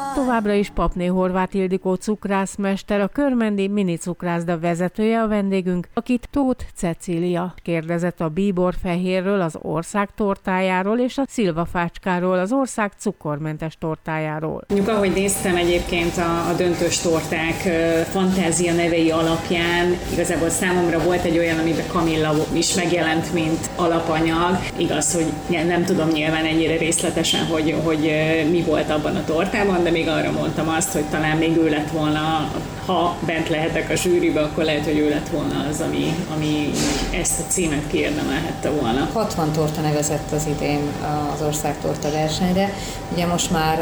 Továbbra is Papné Horváth Ildikó cukrászmester, a Körmendi Mini Cukrászda vezetője a vendégünk, akit Tóth Cecília kérdezett a bíborfehérről, az ország tortájáról és a szilvafácskáról, az ország cukormentes tortájáról. Mondjuk, ahogy néztem egyébként a döntős torták fantázia nevei alapján, igazából számomra volt egy olyan, amiben Kamilla is megjelent, mint alapanyag. Igaz, hogy nem tudom nyilván ennyire részletesen, hogy mi volt abban a tortában, de még arra mondtam azt, hogy talán még ő lett volna, ha bent lehetek a zsűribe, akkor lehet, hogy ő lett volna az, ami ezt a címet kiérdemelhette volna. 60 torta nevezett az idén az országtorta versenyre. Ugye most már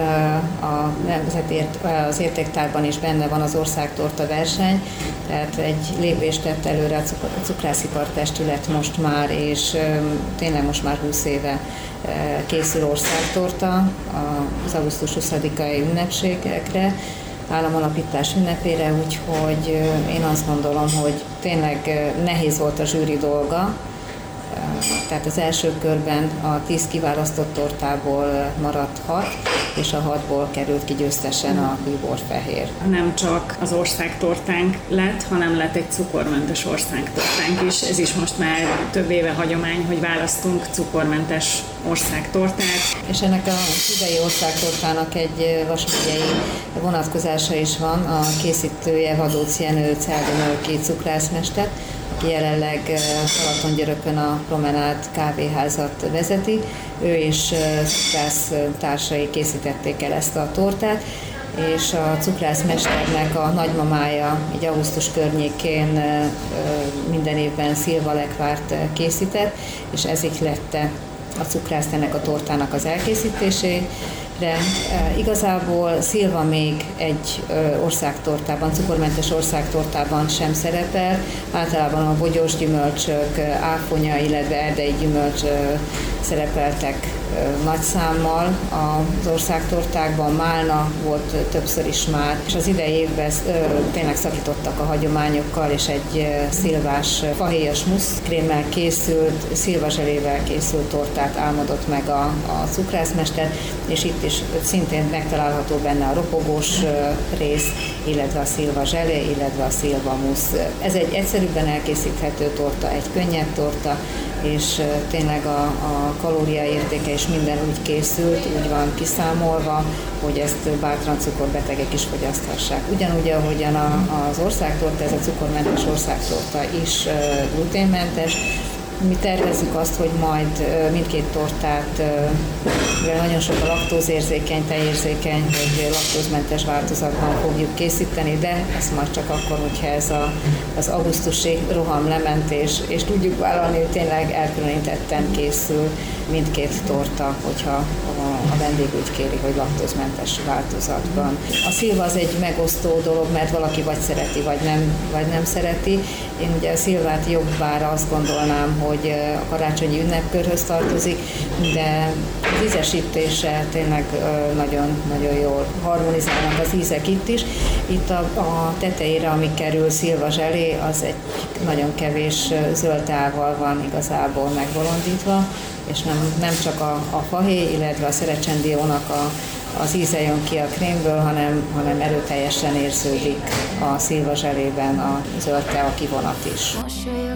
az értéktárban is benne van az országtorta verseny, tehát egy lépést tett előre a Cukrászipartestület most már, és tényleg most már 20 éve készül országtorta az augusztus 20-ai ünnepségekre, államalapítás ünnepére, úgyhogy én azt gondolom, hogy tényleg nehéz volt a zsűri dolga. Tehát az első körben a 10 kiválasztott tortából maradt 6, és a 6-ból került ki győztesen a bíborfehér. Nem csak az országtortánk lett, hanem lett egy cukormentes országtortánk is. Ez is most már több éve hagyomány, hogy választunk cukormentes országtortát. És ennek az idei országtortának egy vasmegyei vonatkozása is van. A készítője Vadóc Jenő celldömölki cukrászmester, aki jelenleg Balatongyörökön a Promenád kávéházat vezeti. Ő és cukrász társai készítették el ezt a tortát, és a cukrászmesternek a nagymamája így augusztus környékén minden évben szilvalekvárt készített, és ez ihlette a cukrászt ennek a tortának az elkészítésére. Igazából szilva még egy országtortában, cukormentes országtortában sem szerepel. Általában a bogyós gyümölcsök, áfonya, illetve erdei gyümölcs szerepeltek nagy számmal az országtortákban, málna volt többször is már, és az idei évben tényleg szakítottak a hagyományokkal, és egy szilvás fahéjas muszkrémmel készült, szilvazselével készült tortát álmodott meg a cukrászmester, és itt is szintén megtalálható benne a ropogós rész, illetve a szilvazselé, illetve a szilvamusz. Ez egy egyszerűbben elkészíthető torta, egy könnyed torta, és tényleg a kalóriaértéke is minden úgy készült, úgy van kiszámolva, hogy ezt bátran cukorbetegek is fogyaszthassák. Ugyanúgy, ahogyan az országtorta, ez a cukormentes országtorta is gluténmentes. Mi tervezzük azt, hogy majd mindkét tortát, mivel nagyon sok a laktózérzékeny, tejérzékeny, hogy laktózmentes változatban fogjuk készíteni, de ezt majd csak akkor, hogyha ez az augusztusi roham lement, és tudjuk vállalni, hogy tényleg elkülönítetten készül mindkét torta, hogyha a vendég úgy kéri, hogy laktózmentes változatban. A szilva az egy megosztó dolog, mert valaki vagy szereti, vagy nem szereti. Én ugye a szilvát jobbára azt gondolnám, hogy a karácsonyi ünnepkörhöz tartozik, de az ízesítése tényleg nagyon jól harmonizálnak az ízek itt is. Itt a tetejére, ami kerül szilvazselé, az egy nagyon kevés zöldtával van igazából megbolondítva, és nem csak a fahéj, illetve a szerecsendiónak az íze jön ki a krémből, hanem erőteljesen érződik a szilvazselében a zöld tea kivonat is. Mosolyog